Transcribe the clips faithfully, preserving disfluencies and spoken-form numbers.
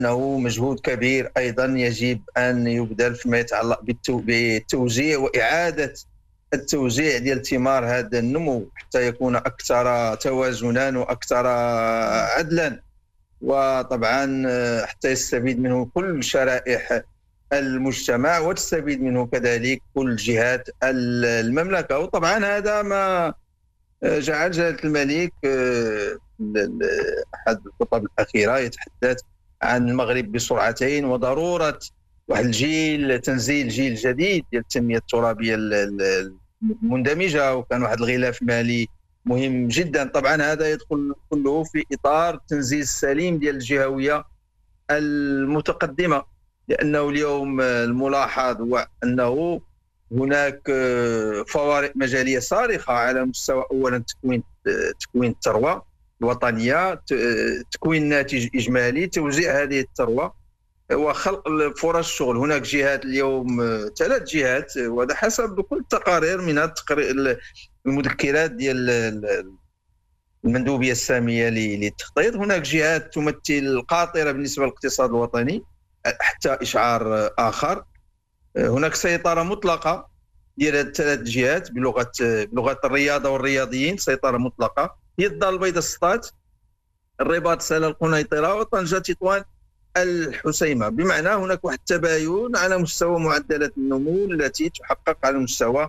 أنه مجهود كبير أيضا يجب أن يبذل فيما يتعلق بالتوزيع وإعادة التوزيع ديال ثمار هذا النمو حتى يكون أكثر توازنا وأكثر عدلا، وطبعا حتى يستفيد منه كل شرائح المجتمع وتستفيد منه كذلك كل جهات المملكة. وطبعا هذا ما جعل جلالة الملك أحد الخطب الأخيرة يتحدث عن المغرب بسرعتين وضرورة واحد الجيل، تنزيل جيل جديد ديال التنمية الترابية المندمجة، وكان واحد الغلاف مالي مهم جدا. طبعا هذا يدخل كله في إطار التنزيل السليم ديال الجهوية المتقدمة، لأنه اليوم الملاحظ هو أنه هناك فوارق مجالية صارخة على مستوى أولا تكوين تكوين الثروة الوطنية، تكوين ناتج إجمالي، توزيع هذه الثروة وخلق فرص الشغل. هناك جهات اليوم، ثلاث جهات، وهذا حسب كل التقارير من المذكرات ديال المندوبية السامية للتخطيط. هناك جهات تمثل قاطرة بالنسبة للاقتصاد الوطني حتى إشعار آخر. هناك سيطرة مطلقة ديال الثلاث جهات بلغة بلغة الرياضة والرياضيين، سيطرة مطلقة. هي الدار البيضاء السطات، الرباط سهل القنيطرة، وطنجة تطوان الحسيمة. بمعنى هناك واحد التباين على مستوى معدلات النمو التي تحقق على المستوى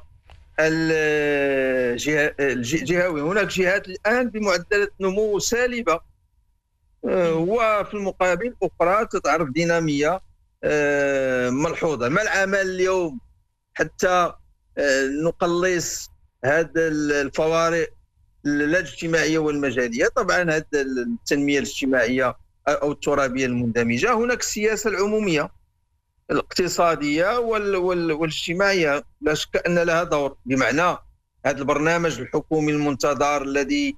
الجهوي. هناك جهات الآن بمعدلات نمو سالبة، وفي المقابل أخرى تتعرف دينامية ملحوظة. ما العمل اليوم حتى نقلص هذه الفوارق الاجتماعية والمجالية؟ طبعا هذه التنمية الاجتماعية أو الترابية المندمجة، هناك السياسة العمومية الاقتصادية والاجتماعية، لا شك أن لها دور. بمعنى هذا البرنامج الحكومي المنتظر الذي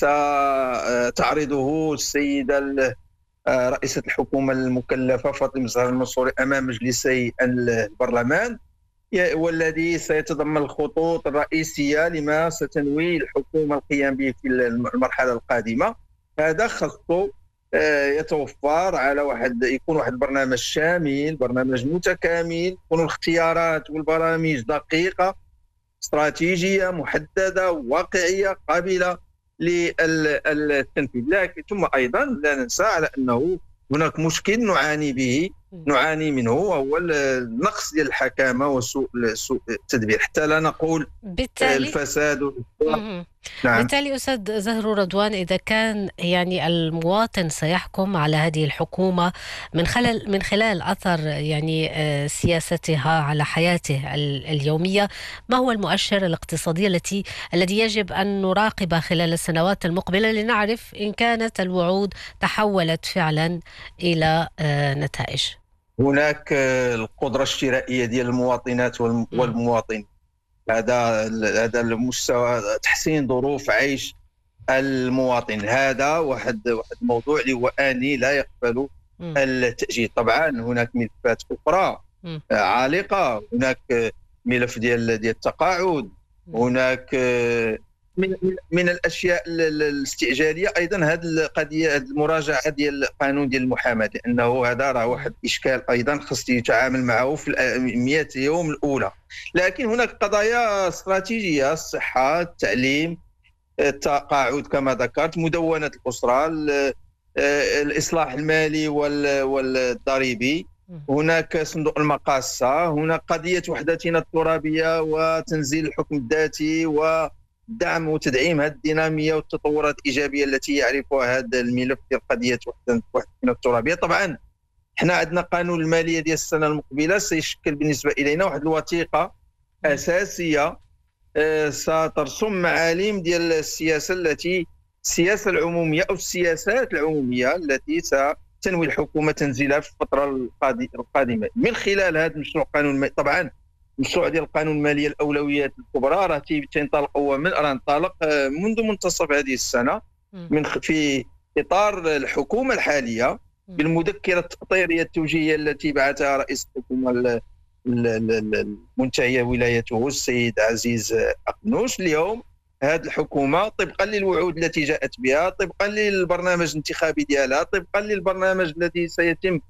ستعرضه السيدة رئيسة الحكومة المكلفة فاطمة الزهراء المنصوري أمام مجلسي البرلمان، والذي سيتضمن الخطوط الرئيسية لما ستنوي الحكومة القيام به في المرحلة القادمة. هذا خاصه يتوفر على واحد، يكون واحد برنامج شامل، برنامج متكامل، يكون الاختيارات والبرامج دقيقة، استراتيجية محددة واقعية قابلة للتنفيذ. لكن ثم أيضا لا ننسى على أنه هناك مشكل نعاني به نعاني منه، وهو النقص ديال الحكامة وسوء سوء التدبير، حتى لا نقول بالتالي الفساد. نعم. بالتالي أستاذ زهرو رضوان، إذا كان يعني المواطن سيحكم على هذه الحكومة من خلال من خلال أثر يعني سياستها على حياته اليومية، ما هو المؤشر الاقتصادي التي الذي يجب أن نراقبه خلال السنوات المقبلة لنعرف إن كانت الوعود تحولت فعلا إلى نتائج؟ هناك القدرة الشرائية ديال المواطنات والمواطنين، هذا هذا المستوى، تحسين ظروف عيش المواطن، هذا واحد واحد الموضوع اللي هو آني لا يقبل التأجيل. طبعا هناك ملفات أخرى عالقة، هناك ملف ديال ديال التقاعد، هناك من من الاشياء الاستعجاليه ايضا هذه القضيه، هذه المراجعه ديال القانون ديال المحاماه، لانه هذا راه واحد اشكال ايضا خص يتعامل معه في مئة يوم الاولى. لكن هناك قضايا استراتيجيه، الصحه، التعليم، التقاعد كما ذكرت، مدونه الاسره، الاصلاح المالي والضريبي، هناك صندوق المقاصه، هناك قضيه وحدتنا الترابيه وتنزيل الحكم الذاتي و دعم وتدعيم هذه الديناميه والتطورات الايجابيه التي يعرفها هذا الملف ديال قضيه وحدتنا الترابيه. طبعا حنا عندنا قانون الماليه ديال السنه المقبله سيشكل بالنسبه الينا واحد الوثيقه اساسيه سترسم معالم ديال السياسه التي السياسه العموميه او السياسات العموميه التي ستنوي الحكومه تنزيلها في الفتره القادمه من خلال هذا المشروع قانون. طبعا المشروع ديال القانون الماليه الاولويات الكبرى راه تينطلق هو من راه انطلق منذ منتصف هذه السنه من في اطار الحكومه الحاليه بالمذكره التأطيريه التوجيهيه التي بعثها رئيس الحكومه المنتهيه ولايته السيد عزيز أقنوش. اليوم هذه الحكومه طبقا للوعود التي جاءت بها، طبقا للبرنامج الانتخابي ديالها، طبقا للبرنامج الذي سيتم